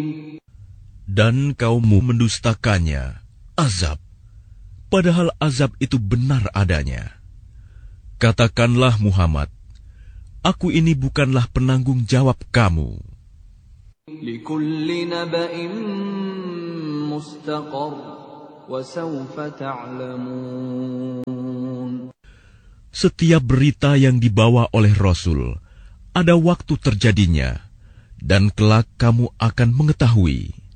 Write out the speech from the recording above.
Dan kaummu mendustakannya, azab, padahal azab itu benar adanya. Katakanlah Muhammad, aku ini bukanlah penanggung jawab kamu. Likulli naba'in mustaqar wa sawfa ta'lamun. Setiap berita yang dibawa oleh Rasul ada waktu terjadinya, dan kelak kamu akan mengetahui.